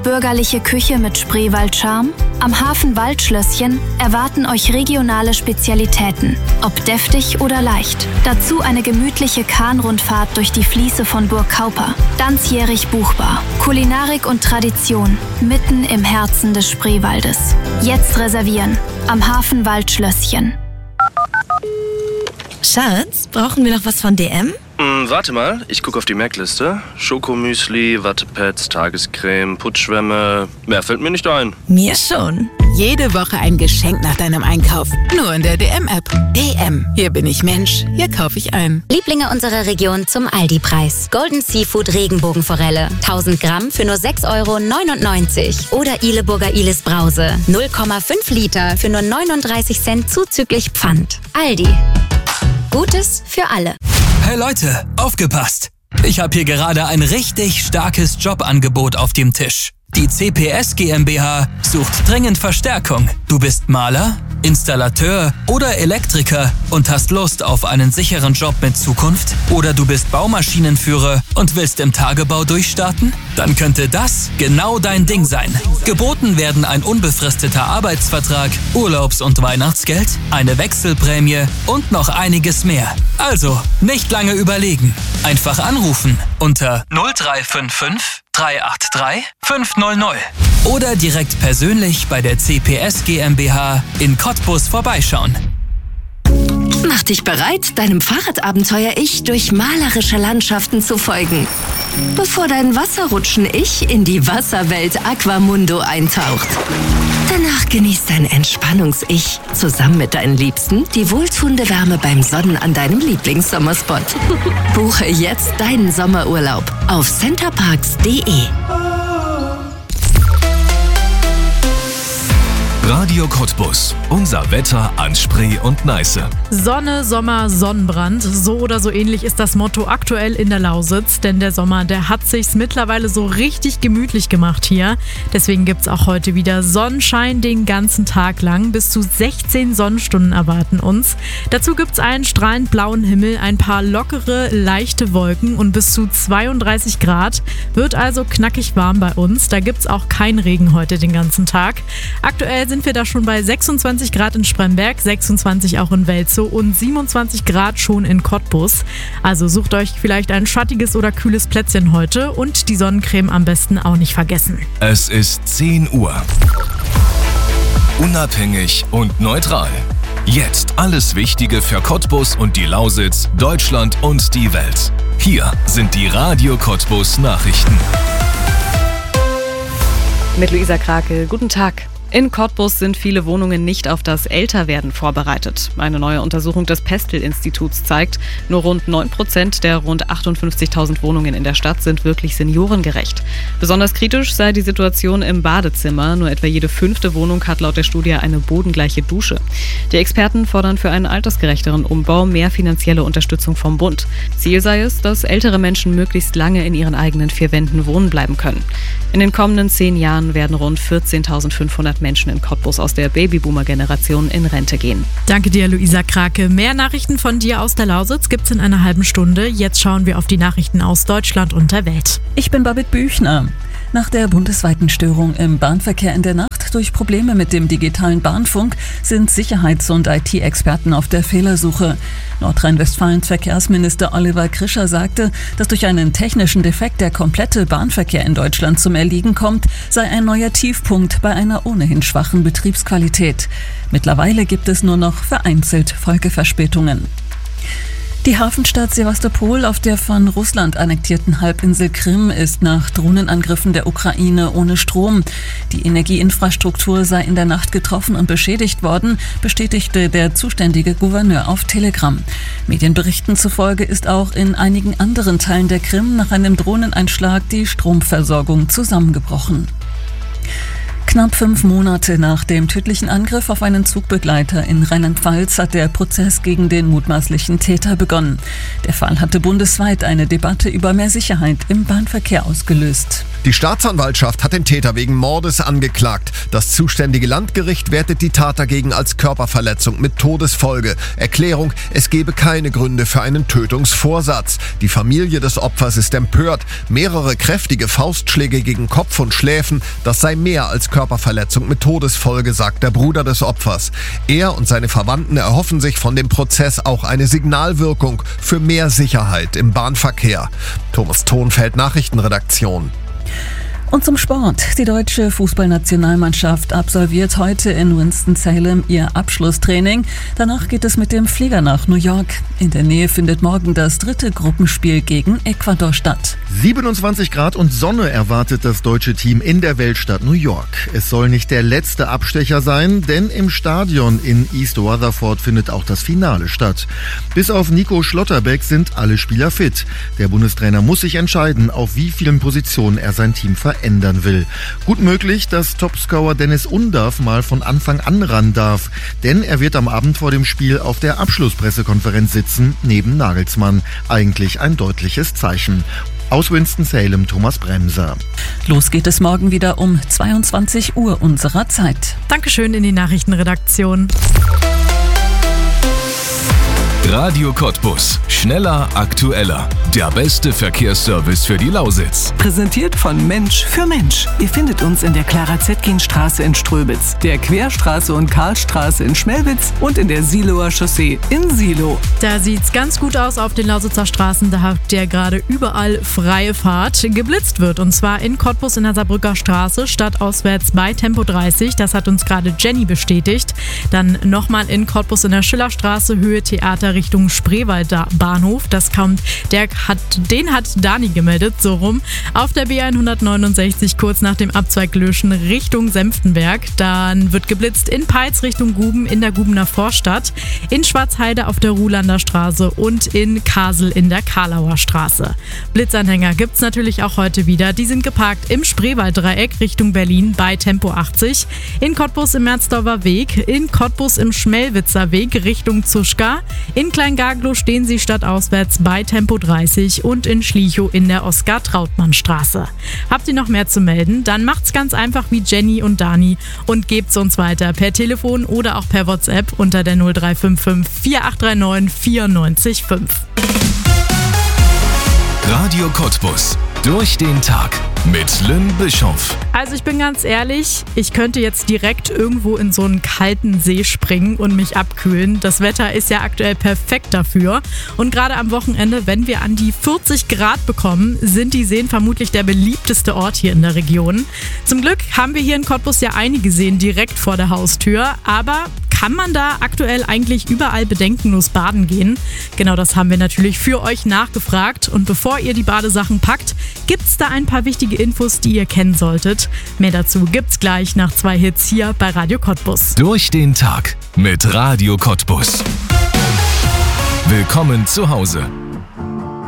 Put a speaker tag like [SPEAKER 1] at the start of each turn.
[SPEAKER 1] bürgerliche Küche mit Spreewald-Charme? Am Hafen Waldschlösschen erwarten euch regionale Spezialitäten, ob deftig oder leicht. Dazu eine gemütliche Kahnrundfahrt durch die Fließe von Burg Kauper. Ganzjährig buchbar. Kulinarik und Tradition mitten im Herzen des Spreewaldes. Jetzt reservieren. Am Hafen Waldschlösschen.
[SPEAKER 2] Schatz, brauchen wir noch was von DM?
[SPEAKER 3] Warte mal, ich gucke auf die Merkliste. Schokomüsli, Wattepads, Tagescreme, Putzschwämme. Mehr fällt mir nicht ein.
[SPEAKER 2] Mir schon.
[SPEAKER 4] Jede Woche ein Geschenk nach deinem Einkauf. Nur in der DM-App. DM. Hier bin ich Mensch. Hier kaufe ich ein.
[SPEAKER 5] Lieblinge unserer Region zum Aldi-Preis. Golden Seafood Regenbogenforelle. 1000 Gramm für nur 6,99 €. Oder Ileburger Ilis Brause. 0,5 Liter für nur 39 Cent zuzüglich Pfand. Aldi. Gutes für alle.
[SPEAKER 6] Hey Leute, aufgepasst! Ich habe hier gerade ein richtig starkes Jobangebot auf dem Tisch. Die CPS GmbH sucht dringend Verstärkung. Du bist Maler, Installateur oder Elektriker und hast Lust auf einen sicheren Job mit Zukunft? Oder du bist Baumaschinenführer und willst im Tagebau durchstarten? Dann könnte das genau dein Ding sein. Geboten werden ein unbefristeter Arbeitsvertrag, Urlaubs- und Weihnachtsgeld, eine Wechselprämie und noch einiges mehr. Also, nicht lange überlegen. Einfach anrufen unter 0355 383 500 oder direkt persönlich bei der CPS GmbH in Cottbus vorbeischauen.
[SPEAKER 2] Mach dich bereit, deinem Fahrradabenteuer-Ich durch malerische Landschaften zu folgen. Bevor dein Wasserrutschen-Ich in die Wasserwelt Aquamundo eintaucht. Danach genießt dein Entspannungs-Ich zusammen mit deinen Liebsten die wohltuende Wärme beim Sonnen an deinem Lieblingssommerspot. Buche jetzt deinen Sommerurlaub auf centerparks.de.
[SPEAKER 7] Radio Cottbus. Unser Wetter an Spree und Neiße.
[SPEAKER 8] Sonne, Sommer, Sonnenbrand. So oder so ähnlich ist das Motto aktuell in der Lausitz. Denn der Sommer, der hat sich's mittlerweile so richtig gemütlich gemacht hier. Deswegen gibt's auch heute wieder Sonnenschein den ganzen Tag lang. Bis zu 16 Sonnenstunden erwarten uns. Dazu gibt's einen strahlend blauen Himmel, ein paar lockere, leichte Wolken und bis zu 32 Grad. Wird also knackig warm bei uns. Da gibt's auch keinen Regen heute den ganzen Tag. Aktuell sind wir da schon bei 26 Grad in Spremberg, 26 auch in Welzow und 27 Grad schon in Cottbus. Also sucht euch vielleicht ein schattiges oder kühles Plätzchen heute und die Sonnencreme am besten auch nicht vergessen.
[SPEAKER 7] Es ist 10 Uhr. Unabhängig und neutral. Jetzt alles Wichtige für Cottbus und die Lausitz, Deutschland und die Welt. Hier sind die Radio Cottbus Nachrichten.
[SPEAKER 9] Mit Luisa Krake, guten Tag. In Cottbus sind viele Wohnungen nicht auf das Älterwerden vorbereitet. Eine neue Untersuchung des Pestel-Instituts zeigt, nur rund 9% der rund 58.000 Wohnungen in der Stadt sind wirklich seniorengerecht. Besonders kritisch sei die Situation im Badezimmer. Nur etwa jede 5. Wohnung hat laut der Studie eine bodengleiche Dusche. Die Experten fordern für einen altersgerechteren Umbau mehr finanzielle Unterstützung vom Bund. Ziel sei es, dass ältere Menschen möglichst lange in ihren eigenen 4 Wänden wohnen bleiben können. In den kommenden 10 Jahren werden rund 14.500 Menschen in Cottbus aus der Babyboomer-Generation in Rente gehen.
[SPEAKER 8] Danke dir, Luisa Krake. Mehr Nachrichten von dir aus der Lausitz gibt's in einer halben Stunde. Jetzt schauen wir auf die Nachrichten aus Deutschland und der Welt.
[SPEAKER 10] Ich bin Babette Büchner. Nach der bundesweiten Störung im Bahnverkehr in der Nacht durch Probleme mit dem digitalen Bahnfunk sind Sicherheits- und IT-Experten auf der Fehlersuche. Nordrhein-Westfalens Verkehrsminister Oliver Krischer sagte, dass durch einen technischen Defekt der komplette Bahnverkehr in Deutschland zum Erliegen kommt, sei ein neuer Tiefpunkt bei einer ohnehin schwachen Betriebsqualität. Mittlerweile gibt es nur noch vereinzelt Folgeverspätungen. Die Hafenstadt Sewastopol auf der von Russland annektierten Halbinsel Krim ist nach Drohnenangriffen der Ukraine ohne Strom. Die Energieinfrastruktur sei in der Nacht getroffen und beschädigt worden, bestätigte der zuständige Gouverneur auf Telegram. Medienberichten zufolge ist auch in einigen anderen Teilen der Krim nach einem Drohneneinschlag die Stromversorgung zusammengebrochen. Knapp 5 Monate nach dem tödlichen Angriff auf einen Zugbegleiter in Rheinland-Pfalz hat der Prozess gegen den mutmaßlichen Täter begonnen. Der Fall hatte bundesweit eine Debatte über mehr Sicherheit im Bahnverkehr ausgelöst.
[SPEAKER 11] Die Staatsanwaltschaft hat den Täter wegen Mordes angeklagt. Das zuständige Landgericht wertet die Tat dagegen als Körperverletzung mit Todesfolge. Erklärung: Es gebe keine Gründe für einen Tötungsvorsatz. Die Familie des Opfers ist empört. Mehrere kräftige Faustschläge gegen Kopf und Schläfen, das sei mehr als Körperverletzung mit Todesfolge, sagt der Bruder des Opfers. Er und seine Verwandten erhoffen sich von dem Prozess auch eine Signalwirkung für mehr Sicherheit im Bahnverkehr. Thomas Thonfeld, Nachrichtenredaktion.
[SPEAKER 10] Und zum Sport. Die deutsche Fußballnationalmannschaft absolviert heute in Winston-Salem ihr Abschlusstraining. Danach geht es mit dem Flieger nach New York. In der Nähe findet morgen das 3. Gruppenspiel gegen Ecuador statt.
[SPEAKER 12] 27 Grad und Sonne erwartet das deutsche Team in der Weltstadt New York. Es soll nicht der letzte Abstecher sein, denn im Stadion in East Rutherford findet auch das Finale statt. Bis auf Nico Schlotterbeck sind alle Spieler fit. Der Bundestrainer muss sich entscheiden, auf wie vielen Positionen er sein Team verändern will. Gut möglich, dass Topscorer Dennis Undaff mal von Anfang an ran darf, denn er wird am Abend vor dem Spiel auf der Abschlusspressekonferenz sitzen, neben Nagelsmann. Eigentlich ein deutliches Zeichen. Aus Winston-Salem, Thomas Bremser.
[SPEAKER 10] Los geht es morgen wieder um 22 Uhr unserer Zeit.
[SPEAKER 8] Dankeschön in die Nachrichtenredaktion.
[SPEAKER 7] Radio Cottbus. Schneller, aktueller. Der beste Verkehrsservice für die Lausitz.
[SPEAKER 13] Präsentiert von Mensch für Mensch. Ihr findet uns in der Clara-Zetkin-Straße in Ströbitz, der Querstraße und Karlstraße in Schmelwitz und in der Siloer Chaussee in Silo.
[SPEAKER 8] Da sieht's ganz gut aus auf den Lausitzer Straßen. Da habt ihr gerade überall freie Fahrt. Geblitzt wird, und zwar in Cottbus in der Saarbrücker Straße, stadtauswärts bei Tempo 30. Das hat uns gerade Jenny bestätigt. Dann nochmal in Cottbus in der Schillerstraße, Höhe Theater Richtung Spreewalder Bahnhof. Den hat Dani gemeldet, so rum. Auf der B169 kurz nach dem Abzweig Löschen Richtung Senftenberg. Dann wird geblitzt in Peitz Richtung Guben in der Gubener Vorstadt, in Schwarzheide auf der Ruhlander Straße und in Kasel in der Karlauer Straße. Blitzanhänger gibt's natürlich auch heute wieder. Die sind geparkt im Spreewalddreieck Richtung Berlin bei Tempo 80, in Cottbus im Merzdorfer Weg, in Cottbus im Schmelwitzer Weg Richtung Zuschka, in Kleingaglow stehen sie stadtauswärts bei Tempo 30 und in Schlichow in der Oskar-Trautmann-Straße. Habt ihr noch mehr zu melden? Dann macht's ganz einfach wie Jenny und Dani und gebt's uns weiter per Telefon oder auch per WhatsApp unter der 0355 4839 94,5.
[SPEAKER 7] Radio Cottbus. Durch den Tag mit Lynn Bischoff.
[SPEAKER 8] Also ich bin ganz ehrlich, ich könnte jetzt direkt irgendwo in so einen kalten See springen und mich abkühlen. Das Wetter ist ja aktuell perfekt dafür. Und gerade am Wochenende, wenn wir an die 40 Grad bekommen, sind die Seen vermutlich der beliebteste Ort hier in der Region. Zum Glück haben wir hier in Cottbus ja einige Seen direkt vor der Haustür, aber kann man da aktuell eigentlich überall bedenkenlos baden gehen? Genau das haben wir natürlich für euch nachgefragt. Und bevor ihr die Badesachen packt, gibt's da ein paar wichtige Infos, die ihr kennen solltet. Mehr dazu gibt's gleich nach 2 Hits hier bei Radio Cottbus.
[SPEAKER 7] Durch den Tag mit Radio Cottbus. Willkommen zu Hause.